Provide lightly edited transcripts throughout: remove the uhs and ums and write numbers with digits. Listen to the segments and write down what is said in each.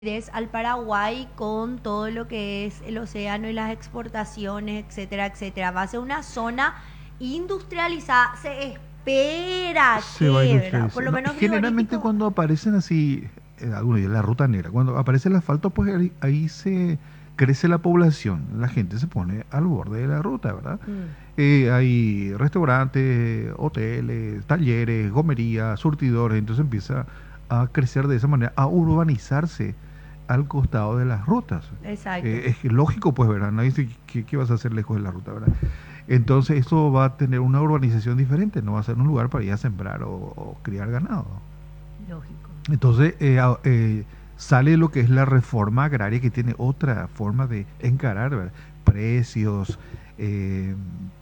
al Paraguay con todo lo que es el océano y las exportaciones, etcétera, etcétera. Va a ser una zona industrializada. Se espera Se va a que, ¿verdad? Por industrializar. lo No, menos generalmente frigorífico. cuando aparecen así, algunos días la ruta negra, cuando aparece el asfalto, pues ahí se crece la población, la gente se pone al borde de la ruta, ¿verdad? Mm, Hay restaurantes, hoteles, talleres, gomerías, surtidores, entonces empieza a crecer de esa manera, a urbanizarse al costado de las rutas. exacto. Es lógico, pues, ¿verdad? Nadie dice qué vas a hacer lejos de la ruta, ¿verdad? Entonces esto va a tener una urbanización diferente, no va a ser un lugar para ir a sembrar o criar ganado. Lógico. Entonces sale lo que es la reforma agraria que tiene otra forma de encarar, ¿verdad? Precios, eh,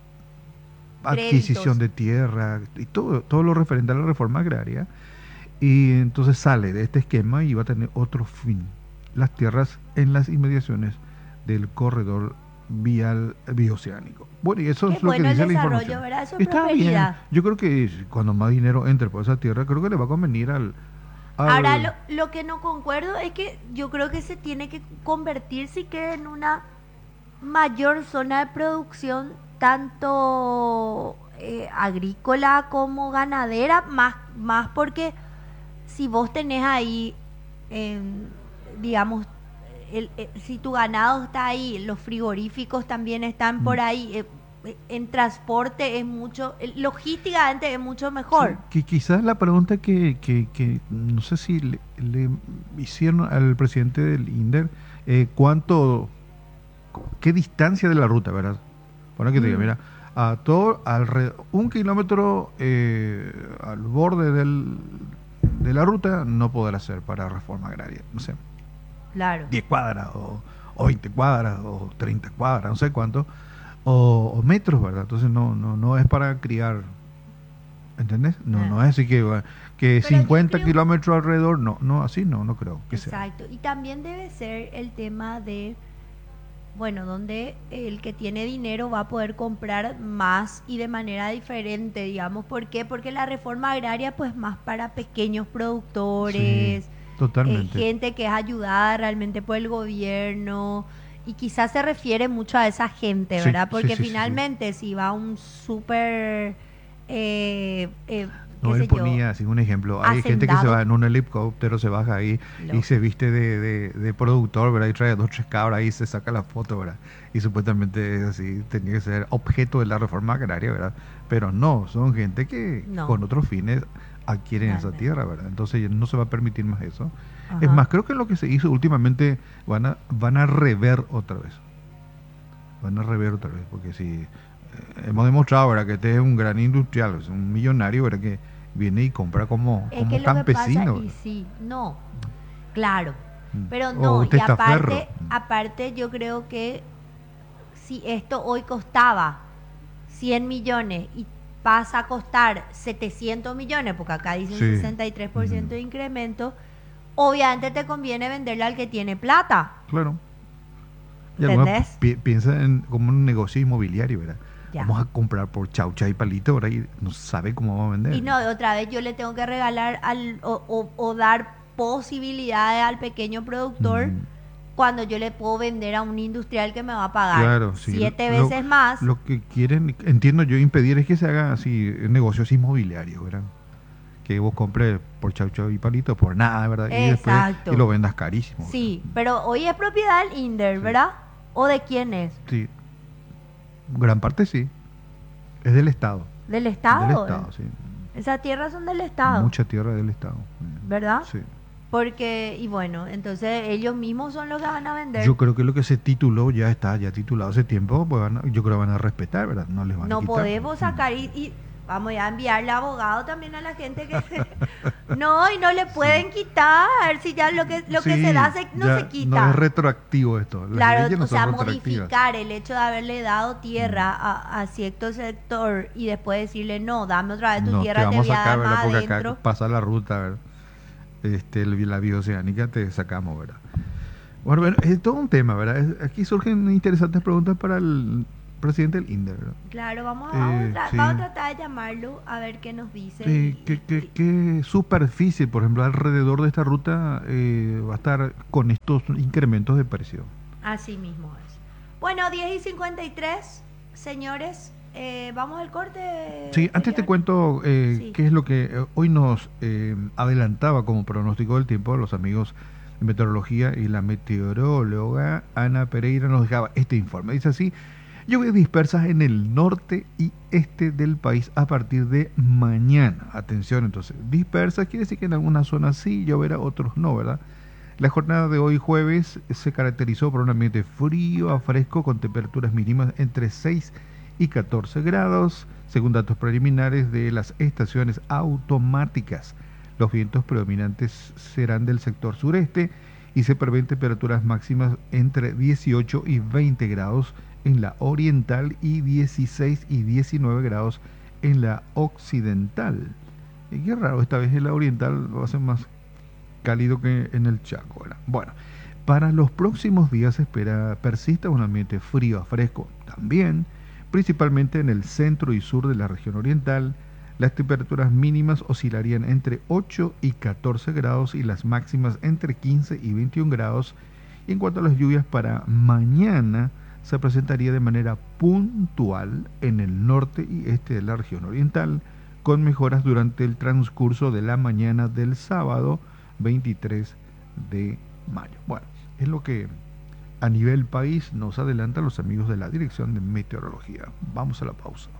adquisición Créditos. de tierra y todo lo referente a la reforma agraria. Y entonces sale de este esquema y va a tener otro fin. Las tierras en las inmediaciones del corredor vial bioceánico. Bueno, y eso Qué es lo que bueno el dice la desarrollo, información. ¿verdad? Eso es Está bien. prosperidad. Yo creo que cuando más dinero entre por esa tierra, creo que le va a convenir Ahora, al lo que no concuerdo es que yo creo que se tiene que convertir sí que en una mayor zona de producción, tanto agrícola como ganadera, más porque si vos tenés ahí, em, digamos, si tu ganado está ahí, los frigoríficos también están mm, por ahí, en transporte es mucho, logísticamente es mucho sí, mejor. que quizás la pregunta que no sé si le hicieron al presidente del INDER, cuánto, qué distancia de la ruta, ¿verdad? Bueno, que te diga, Mm, mira, a todo, alrededor, 1 kilómetro al borde de la ruta no podrá ser para reforma agraria, no sé, claro, 10 cuadras o 20 cuadras o 30 cuadras, no sé cuánto, o metros, ¿verdad? Entonces no es para criar. ¿Entendés? eh. No es así que Pero yo 50 creo, kilómetros alrededor, no, así no creo que sea. exacto, y también debe ser el tema de, bueno, donde el que tiene dinero va a poder comprar más y de manera diferente, digamos. ¿Por qué? Porque la reforma agraria, pues más para pequeños Sí, productores, totalmente. gente que es ayudada realmente por el gobierno. Y quizás se refiere mucho a esa gente, Sí, ¿verdad? sí, Porque sí, sí, sí. finalmente si va un súper, qué No, él sé yo, ponía así un ejemplo. Hay gente que se hacendado, va en un helicóptero, se baja ahí y se lógico. viste de productor, ¿verdad? Y trae dos, tres cabras y se saca la foto, ¿verdad? Y supuestamente es así, tenía que ser objeto de la reforma agraria, ¿verdad? Pero no, son gente que No, con otros fines adquieren esa realmente. tierra, ¿verdad? Entonces ya no se va a permitir más eso. Es Ajá. más, creo que lo que se hizo últimamente van a rever otra vez. Van a rever otra vez, porque si hemos demostrado, ¿verdad? Que este es un gran industrial, es un millonario, ¿verdad? Que viene y compra como, Es que como lo que pasa, campesino, y ¿verdad? sí, no, claro, pero O no, un y testaferro. aparte yo creo que si esto hoy costaba 100 millones y pasa a costar 700 millones, porque acá dice un Sí. 63% Ujú. de incremento, obviamente te conviene venderle al que tiene plata, Claro. Y algunos ¿entendés? piensan en como un negocio inmobiliario, ¿verdad? Ya. Vamos a comprar por chaucha y palito, ¿verdad? Y no sabe cómo vamos a Y vender. no, otra vez yo le tengo que regalar o dar posibilidades al pequeño productor Mm, cuando yo le puedo vender a un industrial que me va a pagar claro, sí. 7 veces más. Lo que quieren, entiendo yo, impedir es que se hagan así negocios inmobiliarios, ¿verdad? Que vos compres por chau chau y palito por nada, ¿verdad? Y después y Exacto. lo vendas carísimo, ¿verdad? Sí, pero hoy es propiedad del Inder, Sí, ¿verdad? ¿O de quién es? sí, gran parte sí, es del Estado, ¿Del del Estado? Estado, sí, Esas tierras son del Estado, mucha tierra del Estado, ¿verdad? sí. Porque, y bueno, entonces ellos mismos son los que van a vender. Yo creo que lo que se tituló ya está, ya titulado hace tiempo, pues yo creo que van a respetar, ¿verdad? No les van a No quitar. podemos sacar y vamos ya a enviarle abogado también a la gente que no, y no le Sí. pueden quitar, si ya lo que se da Sí, no se ya no es quita. retroactivo esto, las Claro, leyes no o son sea, retroactivas. modificar el hecho de haberle dado Mm. tierra a cierto sector y después decirle, no, dame otra vez tu No, te tierra, te vamos voy a a dar sacar, ¿verdad? más Porque acá adentro. pasa la ruta, ¿verdad? La bioceánica te sacamos, ¿verdad? Bueno, es todo un tema, ¿verdad? Aquí surgen interesantes preguntas para presidente del INDE, ¿verdad? Claro, Sí. vamos a tratar de llamarlo a ver qué nos dice. Sí, ¿qué superficie, por ejemplo, alrededor de esta ruta va a estar con estos incrementos de precio? Así mismo es. Bueno, 10:53, señores, vamos al corte, Sí, antes te Elian. cuento Sí. qué es lo que hoy nos adelantaba como pronóstico del tiempo los amigos de meteorología, y la meteoróloga Ana Pereira nos dejaba este informe. Dice así: lluvias dispersas en el norte y este del país a partir de mañana. Atención, entonces, dispersas quiere decir que en algunas zonas sí lloverá, otros no, ¿verdad? La jornada de hoy jueves se caracterizó por un ambiente frío a fresco con temperaturas mínimas entre 6 y 14 grados, según datos preliminares de las estaciones automáticas. Los vientos predominantes serán del sector sureste y se prevén temperaturas máximas entre 18 y 20 grados en la oriental y 16 y 19 grados en la occidental. Y qué raro, esta vez en la oriental va a ser más cálido que en el Chaco, ¿verdad? Bueno, para los próximos días se espera persista un ambiente frío a fresco también, principalmente en el centro y sur de la región oriental. Las temperaturas mínimas oscilarían entre 8 y 14 grados y las máximas entre 15 y 21 grados. Y en cuanto a las lluvias para mañana, se presentaría de manera puntual en el norte y este de la región oriental, con mejoras durante el transcurso de la mañana del sábado 23 de mayo. Bueno, es lo que a nivel país nos adelantan los amigos de la Dirección de Meteorología. Vamos a la pausa.